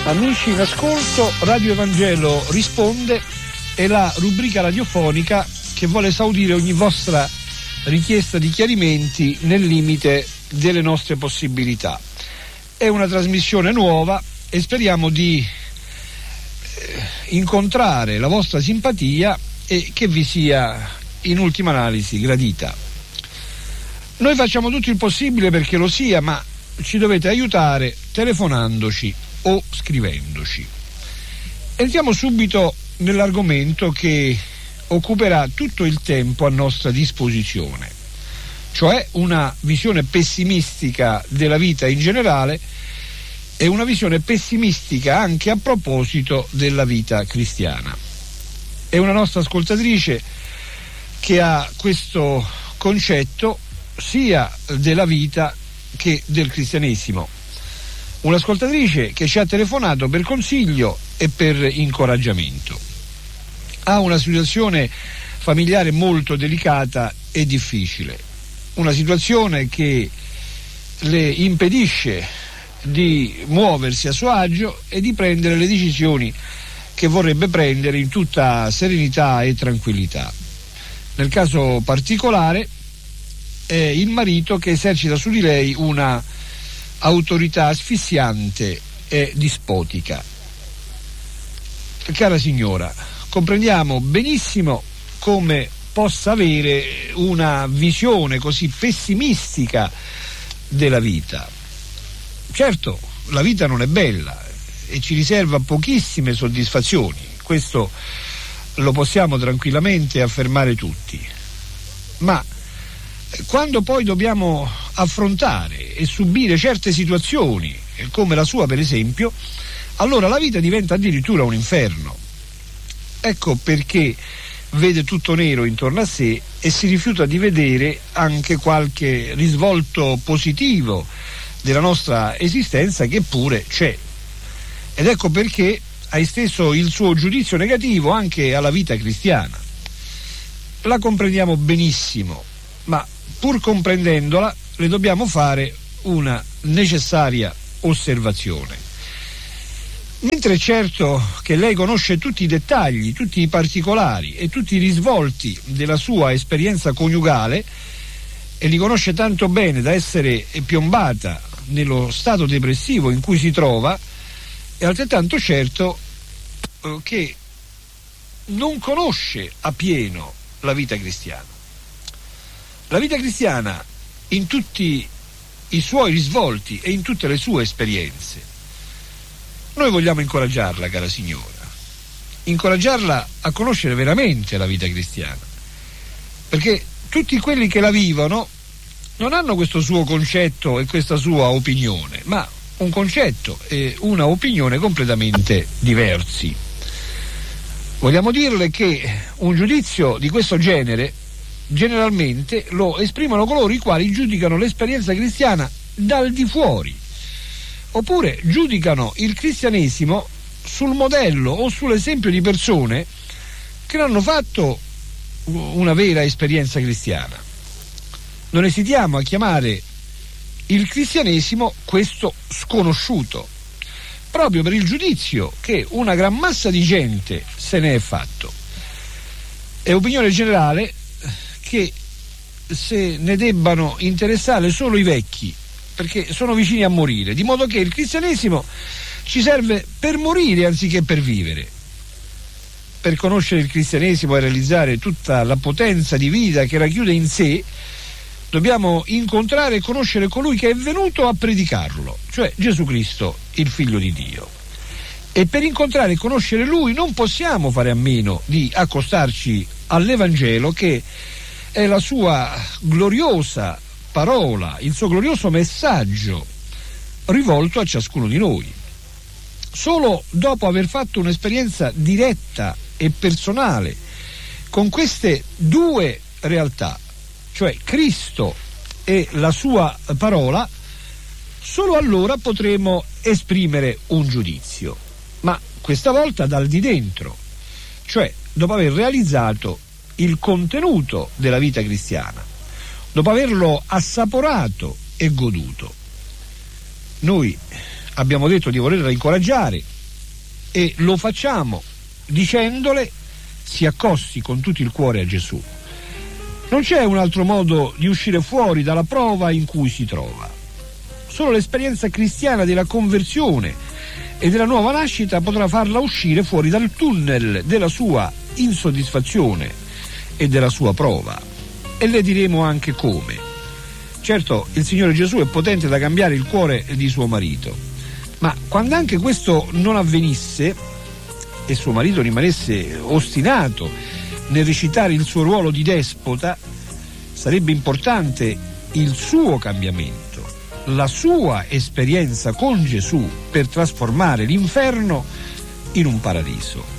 Amici in ascolto, Radio Evangelo risponde è la rubrica radiofonica che vuole esaudire ogni vostra richiesta di chiarimenti nel limite delle nostre possibilità. È una trasmissione nuova e speriamo di incontrare la vostra simpatia e che vi sia in ultima analisi gradita. Noi facciamo tutto il possibile perché lo sia, ma ci dovete aiutare telefonandoci o scrivendoci. Entriamo subito nell'argomento che occuperà tutto il tempo a nostra disposizione, cioè una visione pessimistica della vita in generale e una visione pessimistica anche a proposito della vita cristiana. È una nostra ascoltatrice che ha questo concetto sia della vita che del cristianesimo. Un'ascoltatrice che ci ha telefonato per consiglio e per incoraggiamento. Ha una situazione familiare molto delicata e difficile, una situazione che le impedisce di muoversi a suo agio e di prendere le decisioni che vorrebbe prendere in tutta serenità e tranquillità. Nel caso particolare è il marito che esercita su di lei una autorità asfissiante e dispotica. Cara signora, comprendiamo benissimo come possa avere una visione così pessimistica della vita. Certo, la vita non è bella e ci riserva pochissime soddisfazioni, questo lo possiamo tranquillamente affermare tutti, ma quando poi dobbiamo affrontare e subire certe situazioni, come la sua per esempio, allora la vita diventa addirittura un inferno. Ecco perché vede tutto nero intorno a sé e si rifiuta di vedere anche qualche risvolto positivo della nostra esistenza che pure c'è. Ed ecco perché ha esteso il suo giudizio negativo anche alla vita cristiana. La comprendiamo benissimo, ma pur comprendendola le dobbiamo fare una necessaria osservazione. Mentre è certo che lei conosce tutti i dettagli, tutti i particolari e tutti i risvolti della sua esperienza coniugale e li conosce tanto bene da essere piombata nello stato depressivo in cui si trova, è altrettanto certo che non conosce appieno la vita cristiana. La vita cristiana in tutti i suoi risvolti e in tutte le sue esperienze. Noi vogliamo incoraggiarla, cara signora, incoraggiarla a conoscere veramente la vita cristiana, perché tutti quelli che la vivono non hanno questo suo concetto e questa sua opinione, ma un concetto e una opinione completamente diversi. Vogliamo dirle che un giudizio di questo genere generalmente lo esprimono coloro i quali giudicano l'esperienza cristiana dal di fuori, oppure giudicano il cristianesimo sul modello o sull'esempio di persone che non hanno fatto una vera esperienza cristiana. Non esitiamo a chiamare il cristianesimo questo sconosciuto, proprio per il giudizio che una gran massa di gente se ne è fatto. È opinione generale che se ne debbano interessare solo i vecchi, perché sono vicini a morire, di modo che il cristianesimo ci serve per morire anziché per vivere. Per conoscere il cristianesimo e realizzare tutta la potenza di vita che racchiude in sé, dobbiamo incontrare e conoscere colui che è venuto a predicarlo, cioè Gesù Cristo, il Figlio di Dio. E per incontrare e conoscere Lui non possiamo fare a meno di accostarci all'Evangelo, che è la sua gloriosa parola, il suo glorioso messaggio rivolto a ciascuno di noi. Solo dopo aver fatto un'esperienza diretta e personale con queste due realtà, cioè Cristo e la sua parola, solo allora potremo esprimere un giudizio, ma questa volta dal di dentro, cioè dopo aver realizzato il contenuto della vita cristiana, dopo averlo assaporato e goduto. Noi abbiamo detto di volerla incoraggiare e lo facciamo dicendole: si accosti con tutto il cuore a Gesù. Non c'è un altro modo di uscire fuori dalla prova in cui si trova. Solo l'esperienza cristiana della conversione e della nuova nascita potrà farla uscire fuori dal tunnel della sua insoddisfazione e della sua prova. E le diremo anche come. Certo, il Signore Gesù è potente da cambiare il cuore di suo marito, ma quando anche questo non avvenisse e suo marito rimanesse ostinato nel recitare il suo ruolo di despota, sarebbe importante il suo cambiamento, la sua esperienza con Gesù per trasformare l'inferno in un paradiso.